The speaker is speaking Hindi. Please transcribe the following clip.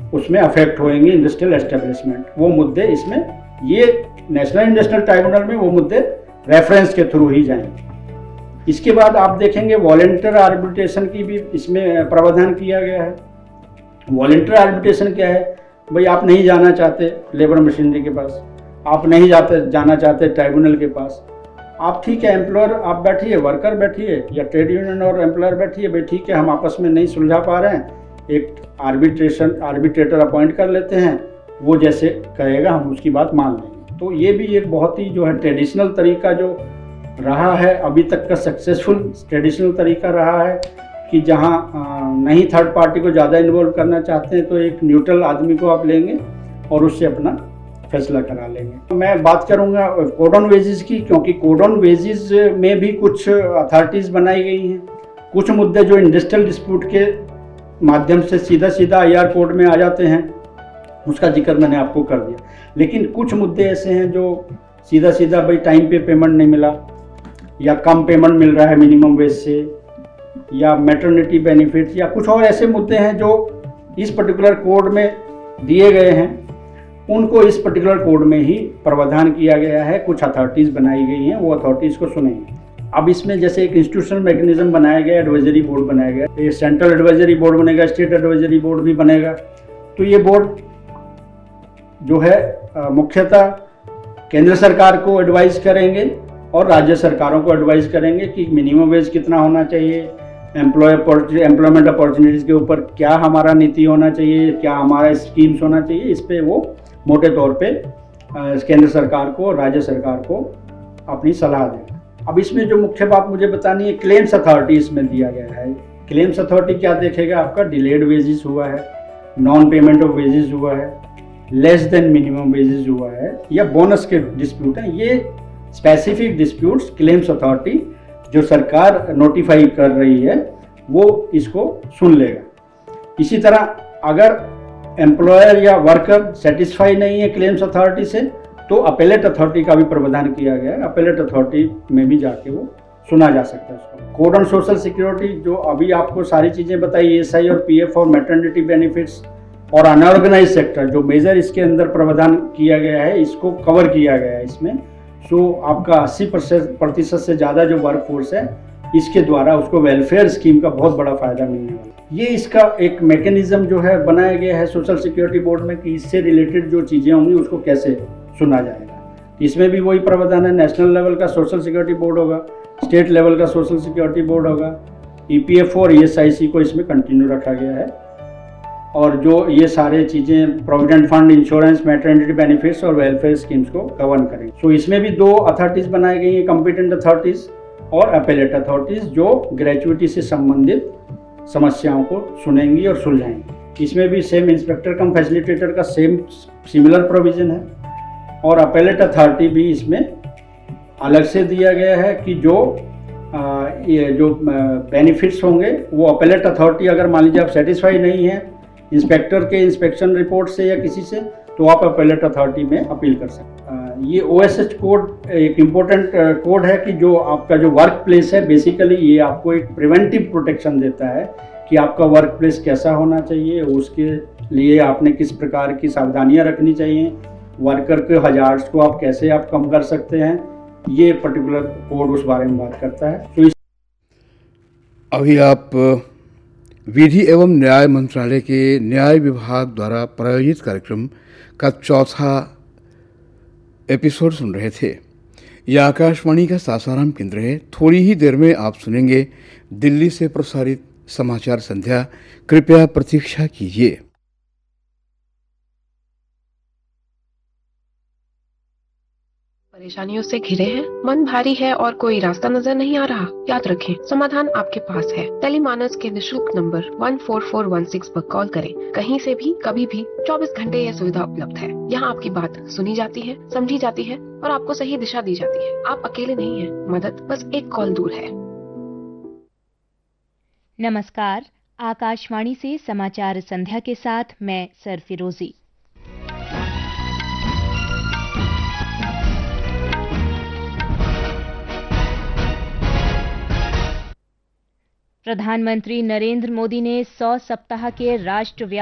उसमें अफेक्ट होंगे इंडस्ट्रियल एस्टेब्लिशमेंट। वो मुद्दे इसमें, ये नेशनल इंडस्ट्रियल ट्राइब्यूनल में वो मुद्दे रेफरेंस के थ्रू ही जाएंगे। इसके बाद आप देखेंगे वॉलंटियर आर्बिट्रेशन की भी इसमें प्रावधान किया गया है। वॉलंटियर आर्बिट्रेशन क्या है? भाई आप नहीं जाना चाहते लेबर मशीनरी के पास, आप नहीं जाना चाहते ट्राइब्यूनल के पास, आप ठीक है एम्प्लॉयर आप बैठिए, वर्कर बैठिए या ट्रेड यूनियन और एम्प्लॉयर बैठिए, भाई ठीक है हम आपस में नहीं सुलझा पा रहे हैं, एक आर्बिट्रेटर अपॉइंट कर लेते हैं, वो जैसे कहेगा हम उसकी बात मान लेंगे। तो ये भी एक बहुत ही जो है ट्रेडिशनल तरीका जो रहा है अभी तक का, सक्सेसफुल ट्रेडिशनल तरीका रहा है कि जहाँ नहीं थर्ड पार्टी को ज़्यादा इन्वॉल्व करना चाहते हैं तो एक न्यूट्रल आदमी को आप लेंगे और उससे अपना फैसला करा लेंगे। तो मैं बात करूँगा कोड ऑन वेजेस की, क्योंकि कोड ऑन वेजेस में भी कुछ अथॉरिटीज़ बनाई गई हैं। कुछ मुद्दे जो इंडस्ट्रियल डिस्प्यूट के माध्यम से सीधा IR कोड में आ जाते हैं, उसका जिक्र मैंने आपको कर दिया। लेकिन कुछ मुद्दे ऐसे हैं जो सीधा भाई टाइम पे पेमेंट नहीं मिला या कम पेमेंट मिल रहा है मिनिमम वेज से, या मैटरनिटी बेनिफिट, या कुछ और ऐसे मुद्दे हैं जो इस पर्टिकुलर कोड में दिए गए हैं, उनको इस पर्टिकुलर कोड में ही प्रावधान किया गया है। कुछ अथॉरिटीज़ बनाई गई हैं, वो अथॉरिटीज़ को सुनेंगे। अब इसमें जैसे एक इंस्टीट्यूशनल मैकेनिज्म बनाया गया, एडवाइजरी बोर्ड बनाया गया, ये सेंट्रल एडवाइजरी बोर्ड बनेगा, स्टेट एडवाइजरी बोर्ड भी बनेगा। तो ये बोर्ड जो है मुख्यतः केंद्र सरकार को एडवाइस करेंगे और राज्य सरकारों को एडवाइस करेंगे कि मिनिमम वेज कितना होना चाहिए, एम्प्लॉयमेंट अपॉर्चुनिटीज़ के ऊपर क्या हमारा नीति होना चाहिए, क्या हमारा स्कीम्स होना चाहिए। इस पे वो मोटे तौर पे केंद्र सरकार को, राज्य सरकार को अपनी सलाह देगा। अब इसमें जो मुख्य बात मुझे बतानी है, क्लेम्स अथॉरिटी इसमें दिया गया है। क्लेम्स अथॉरिटी क्या देखेगा? आपका डिलेड वेजेस हुआ है, नॉन पेमेंट ऑफ वेजेस हुआ है, लेस देन मिनिमम वेजेस हुआ है, या बोनस के डिस्प्यूट हैं। ये स्पेसिफिक डिस्प्यूट्स क्लेम्स अथॉरिटी जो सरकार नोटिफाई कर रही है वो इसको सुन लेगा। इसी तरह अगर एम्प्लॉयर या वर्कर सेटिस्फाई नहीं है क्लेम्स अथॉरिटी से, तो अपेलेट अथॉरिटी का भी प्रावधान किया गया है। अपेलेट अथॉरिटी में भी जाके वो सुना जा सकता है उसको। कोड ऑन सोशल सिक्योरिटी जो अभी आपको सारी चीज़ें बताई, ESI और PF और मैटरनिटी बेनिफिट्स और अनऑर्गेनाइज सेक्टर जो मेजर इसके अंदर प्रावधान किया गया है, इसको कवर किया गया है इसमें। सो आपका 80% से ज़्यादा जो वर्क फोर्स है, इसके द्वारा उसको वेलफेयर स्कीम का बहुत बड़ा फ़ायदा मिलने वाला है। ये इसका एक मैकेनिज्म जो है बनाया गया है सोशल सिक्योरिटी बोर्ड में कि इससे रिलेटेड जो चीज़ें होंगी उसको कैसे सुना जाएगा। इसमें भी वही प्रावधान है, नेशनल लेवल का सोशल सिक्योरिटी बोर्ड होगा, स्टेट लेवल का सोशल सिक्योरिटी बोर्ड होगा, EPF और ESIC को इसमें कंटिन्यू रखा गया है। और जो ये सारे चीज़ें provident fund, insurance, maternity benefits और वेलफेयर स्कीम्स को कवर करेंगे। सो इसमें भी 2 अथॉरिटीज़ बनाई गई हैं, कॉम्पिटेंट अथॉरिटीज़ और अपेलेट अथॉरिटीज़, जो ग्रेचुइटी से संबंधित समस्याओं को सुनेंगी और सुलझाएंगी। इसमें भी सेम इंस्पेक्टर कम फैसिलिटेटर का सिमिलर प्रोविज़न है। और अपेलेट अथॉरिटी भी इसमें अलग से दिया गया है कि ये जो बेनिफिट्स होंगे वो अपेलेट अथॉरिटी, अगर मान लीजिए आप सेटिस्फाई नहीं है इंस्पेक्टर के इंस्पेक्शन रिपोर्ट से या किसी से, तो आप अपेलेट अथॉरिटी में अपील कर सकते हैं। ये OSH कोड एक इम्पोर्टेंट कोड है कि जो आपका जो वर्क प्लेस है, बेसिकली ये आपको एक प्रिवेंटिव प्रोटेक्शन देता है कि आपका वर्क प्लेस कैसा होना चाहिए, उसके लिए आपने किस प्रकार की सावधानियां रखनी चाहिए, वर्कर के हजार्ड्स को आप कैसे आप कम कर सकते हैं। ये पर्टिकुलर कोड उस बारे में बात करता है। तो अभी आप विधि एवं न्याय मंत्रालय के न्याय विभाग द्वारा प्रायोजित कार्यक्रम का 4था एपिसोड सुन रहे थे। यह आकाशवाणी का सासाराम केंद्र है। थोड़ी ही देर में आप सुनेंगे दिल्ली से प्रसारित समाचार संध्या। कृपया प्रतीक्षा कीजिए। परेशानियों से घिरे हैं, मन भारी है और कोई रास्ता नजर नहीं आ रहा? याद रखें, समाधान आपके पास है। टेलीमानस के निःशुल्क नंबर 14416 पर कॉल करें। कहीं से भी, कभी भी, 24 घंटे यह सुविधा उपलब्ध है। यहाँ आपकी बात सुनी जाती है, समझी जाती है और आपको सही दिशा दी जाती है। आप अकेले नहीं हैं, मदद बस एक कॉल दूर है। नमस्कार, आकाशवाणी से समाचार संध्या के साथ मैं सरफिरोजी। प्रधानमंत्री नरेंद्र मोदी ने 100 सप्ताह के राष्ट्रव्यापी